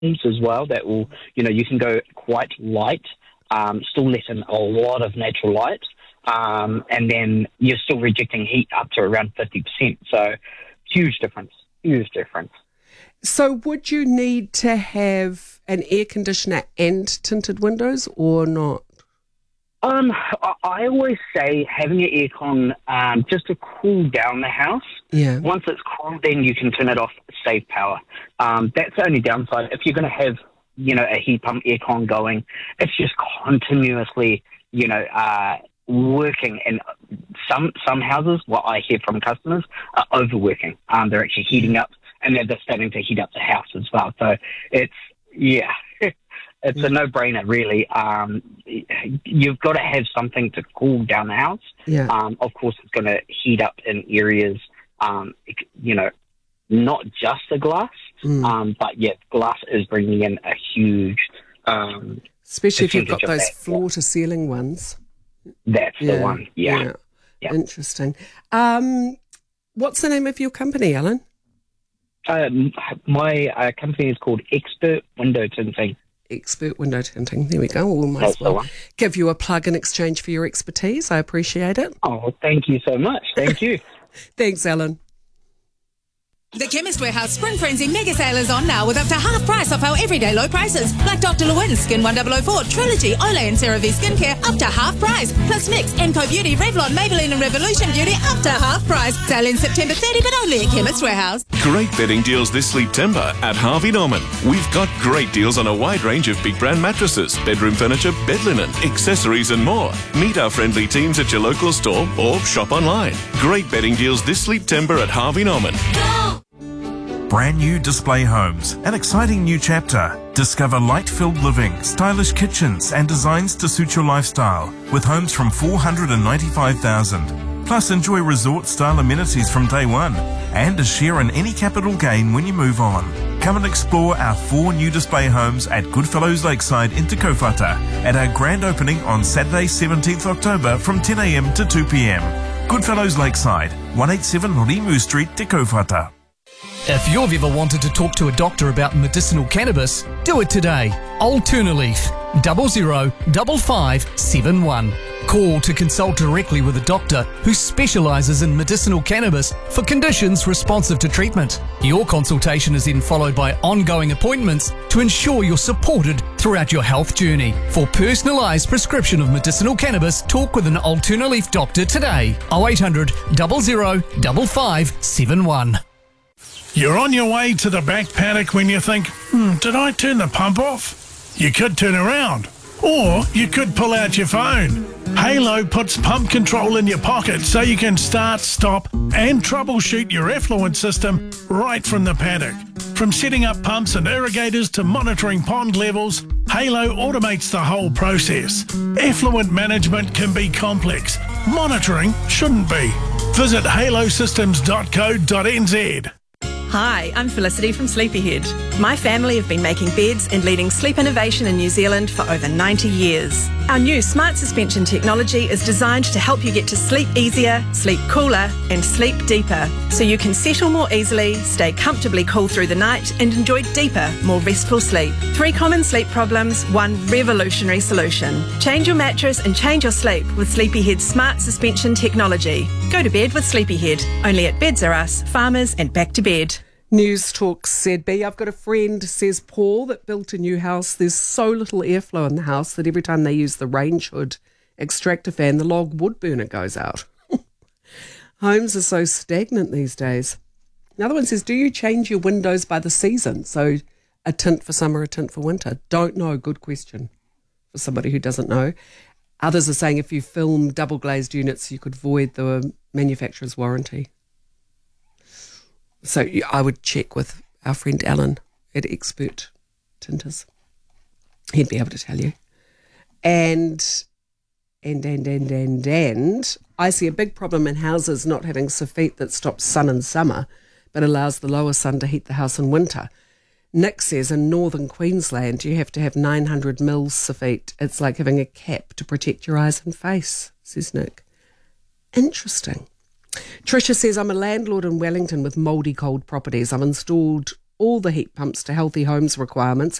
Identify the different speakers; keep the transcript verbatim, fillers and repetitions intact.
Speaker 1: as well that will, you know, you can go quite light, um, still let in a lot of natural light, um, and then you're still rejecting heat up to around fifty percent. So huge difference, huge difference.
Speaker 2: So would you need to have an air conditioner and tinted windows or not?
Speaker 1: Um, I, I always say having an aircon um, just to cool down the house.
Speaker 2: Yeah.
Speaker 1: Once it's cool, then you can turn it off, save power. Um, that's the only downside. If you're going to have, you know, a heat pump aircon going, it's just continuously, you know, uh, working. And some some houses, what I hear from customers, are overworking. Um, they're actually heating up, and they're just starting to heat up the house as well. So it's, yeah. It's a no-brainer, really. Um, you've got to have something to cool down the house.
Speaker 2: Yeah.
Speaker 1: Um, of course, it's going to heat up in areas, um, you know, not just the glass,
Speaker 2: mm.
Speaker 1: um, but yeah, glass is bringing in a huge, um,
Speaker 2: especially if you've got those
Speaker 1: that.
Speaker 2: floor-to-ceiling ones.
Speaker 1: That's
Speaker 2: yeah.
Speaker 1: the one. Yeah.
Speaker 2: yeah.
Speaker 1: yeah.
Speaker 2: Interesting. Um, what's the name of your company, Alan?
Speaker 1: Um, my uh, company is called Expert Window Tinting.
Speaker 2: Expert Window Tinting. There we go. We might as well give you a plug in exchange for your expertise. I appreciate it.
Speaker 1: Oh, thank you so much. Thank you.
Speaker 2: Thanks, Alan.
Speaker 3: The Chemist Warehouse Spring Frenzy Mega Sale is on now with up to half price off our everyday low prices. Like Doctor Lewin, Skin one thousand four, Trilogy, Olay and CeraVe Skincare up to half price. Plus Mix, Enco Beauty, Revlon, Maybelline and Revolution Beauty up to half price. Sale in September thirtieth, but only at Chemist Warehouse.
Speaker 4: Great bedding deals this September at Harvey Norman. We've got great deals on a wide range of big brand mattresses, bedroom furniture, bed linen, accessories and more. Meet our friendly teams at your local store or shop online. Great bedding deals this September at Harvey Norman.
Speaker 3: Go!
Speaker 5: Brand new display homes, an exciting new chapter. Discover light-filled living, stylish kitchens and designs to suit your lifestyle with homes from four hundred ninety-five thousand dollars. Plus enjoy resort-style amenities from day one and a share in any capital gain when you move on. Come and explore our four new display homes at Goodfellows Lakeside in Te Kaupata at our grand opening on Saturday seventeenth October from ten a m to two p m. Goodfellows Lakeside, one eighty-seven Rimu Street, Te Kaupata.
Speaker 6: If you've ever wanted to talk to a doctor about medicinal cannabis, do it today. Alternaleaf, double zero double five seven one. Call to consult directly with a doctor who specialises in medicinal cannabis for conditions responsive to treatment. Your consultation is then followed by ongoing appointments to ensure you're supported throughout your health journey. For personalised prescription of medicinal cannabis, talk with an Alternaleaf doctor today. oh eight hundred, double zero double five seven one.
Speaker 7: You're on your way to the back paddock when you think, hmm, did I turn the pump off? You could turn around. Or you could pull out your phone. Halo puts pump control in your pocket so you can start, stop and troubleshoot your effluent system right from the paddock. From setting up pumps and irrigators to monitoring pond levels, Halo automates the whole process. Effluent management can be complex. Monitoring shouldn't be. Visit halo systems dot co dot n z.
Speaker 8: Hi, I'm Felicity from Sleepyhead. My family have been making beds and leading sleep innovation in New Zealand for over ninety years. Our new smart suspension technology is designed to help you get to sleep easier, sleep cooler and sleep deeper, so you can settle more easily, stay comfortably cool through the night and enjoy deeper, more restful sleep. Three common sleep problems, one revolutionary solution. Change your mattress and change your sleep with Sleepyhead's smart suspension technology. Go to bed with Sleepyhead, only at Beds R Us, Farmers and Back to Bed.
Speaker 2: News Talk Z B. I've got a friend, says Paul, that built a new house. There's so little airflow in the house that every time they use the range hood extractor fan, the log wood burner goes out. Homes are so stagnant these days. Another one says, do you change your windows by the season? So a tint for summer, a tint for winter? Don't know. Good question for somebody who doesn't know. Others are saying if you film double glazed units, you could void the manufacturer's warranty. So I would check with our friend Alan at Expert Tinters. He'd be able to tell you. And, and, and, and, and, and, I see a big problem in houses not having soffit that stops sun in summer, but allows the lower sun to heat the house in winter. Nick says in northern Queensland, you have to have nine hundred mils soffit. It's like having a cap to protect your eyes and face, says Nick. Interesting. Tricia says, I'm a landlord in Wellington with mouldy cold properties. I've installed all the heat pumps to Healthy Homes requirements